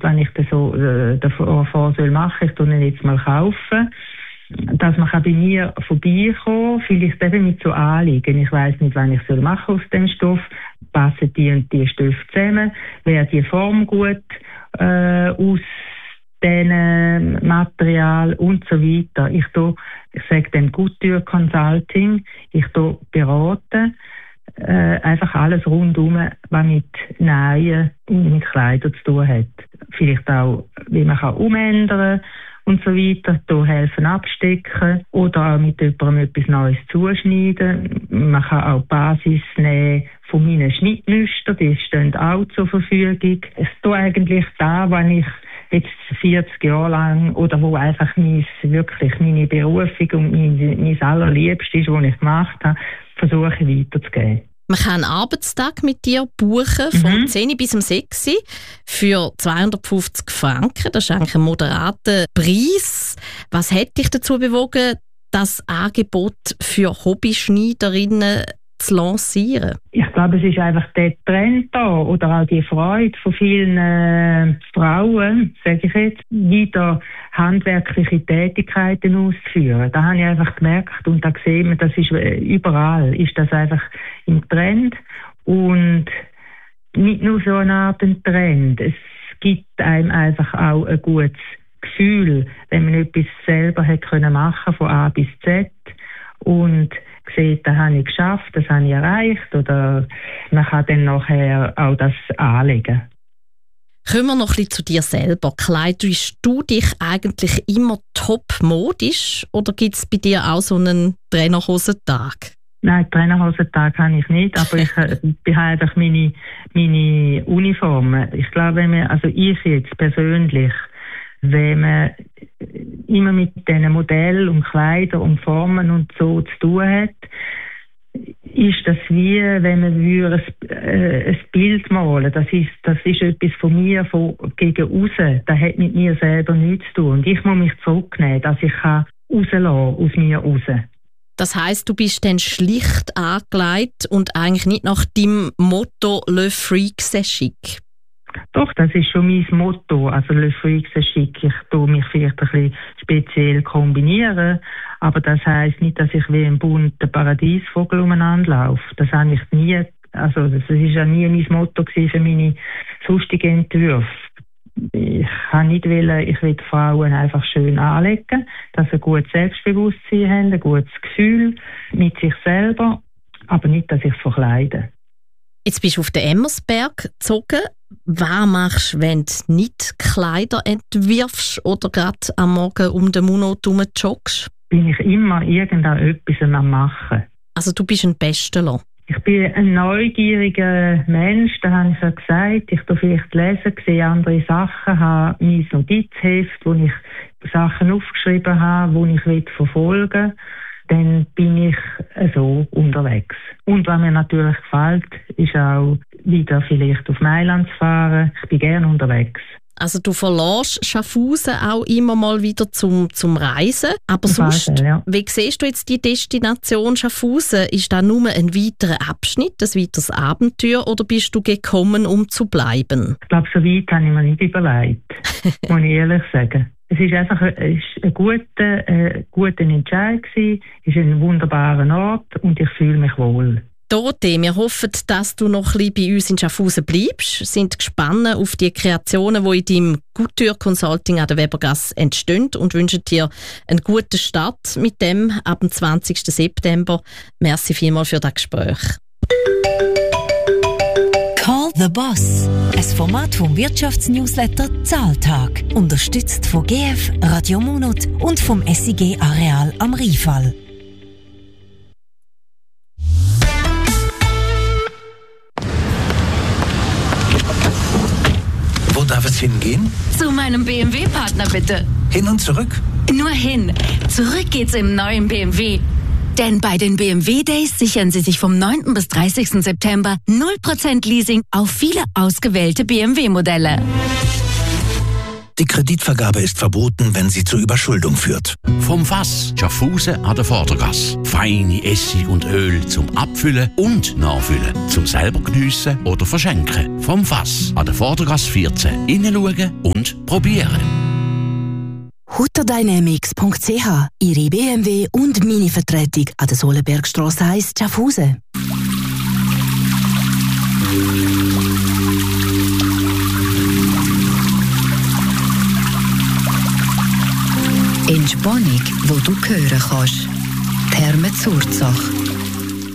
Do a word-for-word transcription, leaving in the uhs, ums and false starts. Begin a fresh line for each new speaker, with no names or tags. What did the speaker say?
wenn ich das so äh, davor soll machen, ich tue ihn jetzt mal kaufen, dass man bei mir vorbeikommen, vielleicht eben mit so Anliegen. Ich weiss nicht, was ich soll machen aus dem Stoff. Passen die und die Stoffe zusammen? Wäre die Form gut äh, aus diesem Material und so weiter. Ich tue, ich sage dann Couture Consulting, ich tue beraten, äh, einfach alles rundum, was mit Nähen und mit Kleidern zu tun hat. Vielleicht auch, wie man kann umändern und so weiter, hier helfen abstecken oder auch mit jemandem etwas Neues zuschneiden. Man kann auch die Basis nehmen von meinen Schnittmustern, die stehen auch zur Verfügung. Es ist eigentlich da, was ich jetzt vierzig Jahre lang oder wo einfach mein, wirklich meine Berufung und mein, mein allerliebstes ist, was ich gemacht habe, versuche weiterzugeben.
Man kann einen Arbeitstag mit dir buchen, vom mhm. zehn bis um sechs für zweihundertfünfzig Franken. Das ist eigentlich ein moderater Preis. Was hat dich dazu bewogen, das Angebot für Hobbyschneiderinnen zu lancieren?
Ich glaube, es ist einfach der Trend da oder auch die Freude von vielen äh, Frauen, sage ich jetzt, wieder handwerkliche Tätigkeiten auszuführen. Da habe ich einfach gemerkt und da gesehen wir, das ist äh, überall, ist das einfach im Trend und nicht nur so eine Art Trend. Es gibt einem einfach auch ein gutes Gefühl, wenn man etwas selber hat können machen von A bis Z und sieht, das habe ich geschafft, das habe ich erreicht oder man kann dann nachher auch das anlegen.
Kommen wir noch ein bisschen zu dir selber. Kleidest du dich eigentlich immer top-modisch oder gibt es bei dir auch so einen Trainerhosentag?
Nein, Trainerhosentag habe ich nicht, aber ich habe einfach meine, meine Uniformen. Ich glaube, wenn man, also ich jetzt persönlich, wenn man immer mit diesen Modellen und Kleidern und Formen und so zu tun hat, ist das wie, wenn man würde ein, äh, ein Bild malen. Das ist, das ist etwas von mir von gegen außen. Das hat mit mir selber nichts zu tun. Und ich muss mich zurücknehmen, dass ich kann rauslassen aus mir raus.
Das heisst, du bist dann schlicht angelegt und eigentlich nicht nach deinem Motto «Le Freak c'est chic».
Doch, das ist schon mein Motto. Also «Le Freak c'est chic». Ich tue mich vielleicht ein bisschen speziell kombinieren, aber das heisst nicht, dass ich wie ein bunter Paradiesvogel umeinander laufe. Das habe ich nie, also das ist ja nie mein Motto gewesen für meine sonstigen Entwürfe. Ich kann nicht wollen, ich will Frauen einfach schön anlegen, dass sie ein gutes Selbstbewusstsein haben, ein gutes Gefühl mit sich selber, aber nicht, dass ich verkleide.
Jetzt bist du auf den Emmersberg gezogen. Was machst du, wenn du nicht Kleider entwirfst oder gerade am Morgen um den Monat herum joggst?
Bin ich immer irgendetwas am Machen.
Also du bist ein Besteler?
Ich bin ein neugieriger Mensch, das habe ich ja gesagt. Ich tue vielleicht lesen, sehe andere Sachen, habe mein Notizheft, wo ich Sachen aufgeschrieben habe, die ich verfolgen will. Dann bin ich so unterwegs. Und was mir natürlich gefällt, ist auch wieder vielleicht auf Mailand zu fahren. Ich bin gerne unterwegs.
Also du verlässt Schaffhausen auch immer mal wieder zum, zum Reisen. Aber sonst,
Fall, ja.
Wie siehst du jetzt die Destination Schaffhausen? Ist das nur ein weiterer Abschnitt, ein weiteres Abenteuer oder bist du gekommen, um zu bleiben?
Ich glaube, so weit habe ich mir nicht überlegt, muss ich ehrlich sagen. Es ist einfach ein, es ist ein guter, äh, guter Entscheid gewesen, es ist ein wunderbarer Ort und ich fühle mich wohl.
Dorothee, wir hoffen, dass du noch ein bisschen bei uns in Schaffhausen bleibst. Wir sind gespannt auf die Kreationen, die in deinem Couture Consulting an der Webergasse entstehen und wünschen dir einen guten Start mit dem ab dem zwanzigsten September. Merci vielmals für das Gespräch.
Call the Boss, ein Format vom Wirtschaftsnewsletter Zahltag, unterstützt von G F, Radio Monat und vom S I G Areal am Rheinfall.
Wo darf es hingehen?
Zu meinem B M W-Partner bitte.
Hin und zurück?
Nur hin. Zurück geht's im neuen B M W. Denn bei den B M W Days sichern Sie sich vom neunten bis dreißigsten September null Prozent Leasing auf viele ausgewählte B M W-Modelle.
Die Kreditvergabe ist verboten, wenn sie zu Überschuldung führt.
Vom Fass Schaffhausen an der Vordergasse. Feine Essig und Öl zum Abfüllen und Nachfüllen. Zum selber geniessen oder verschenken. Vom Fass an der Vordergasse vierzehn. Hineinschauen und probieren.
Hutterdynamics punkt c h. Ihre B M W und Mini-Vertretung an der Sohlenbergstrasse eins Schaffhausen.
Entspannung, wo du hören kannst. Therme Zurzach.